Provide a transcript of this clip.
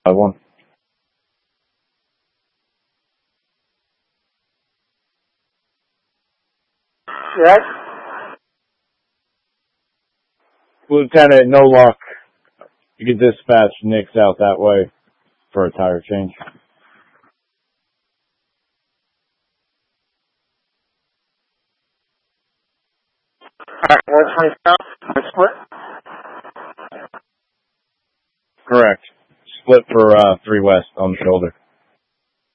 One. Yes? Lieutenant, no luck. You can dispatch Nick's out that way for a tire change. Alright, 120 south, split? Correct. Split for 3 west on the shoulder.